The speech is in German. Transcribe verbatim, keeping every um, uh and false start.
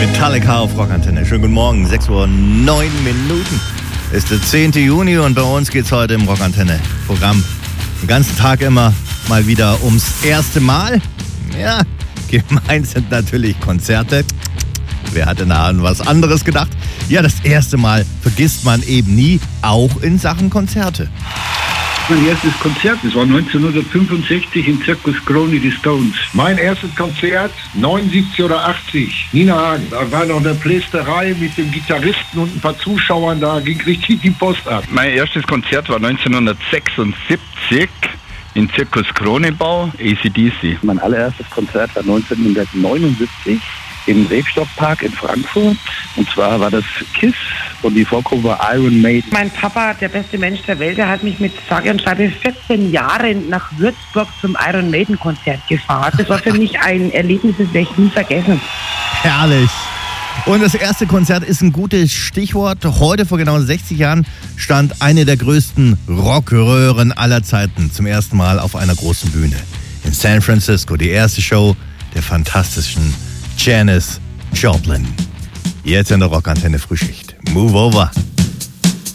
Metallica auf Rockantenne. Schönen guten Morgen, sechs Uhr neun Minuten. Ist der zehnte Juni und bei uns geht's heute im Rockantenne-Programm den ganzen Tag immer mal wieder ums erste Mal. Ja, gemeint sind natürlich Konzerte. Wer hatte da an was anderes gedacht? Ja, das erste Mal vergisst man eben nie, auch in Sachen Konzerte. Mein erstes Konzert, das war neunzehnhundertfünfundsechzig im Zirkus Krone, die Stones. Mein erstes Konzert, neunundsiebzig oder achtzig, Nina Hagen. Da war noch eine Plästerei mit dem Gitarristen und ein paar Zuschauern, da ging richtig die Post ab. Mein erstes Konzert war neunzehnhundertsechsundsiebzig im Zirkus Kronebau, A C D C. Mein allererstes Konzert war neunzehnhundertneunundsiebzig im Rebstockpark in Frankfurt. Und zwar war das KISS und die Vorgruppe war Iron Maiden. Mein Papa, der beste Mensch der Welt, der hat mich mit sage und schreibe vierzehn Jahren nach Würzburg zum Iron Maiden Konzert gefahren. Das war für mich ein Erlebnis, das werde ich nie vergessen. Herrlich. Und das erste Konzert ist ein gutes Stichwort. Heute vor genau sechzig Jahren stand eine der größten Rockröhren aller Zeiten zum ersten Mal auf einer großen Bühne. In San Francisco, die erste Show der fantastischen Janis Joplin. Jetzt in der Rockantenne Frühschicht. Move over.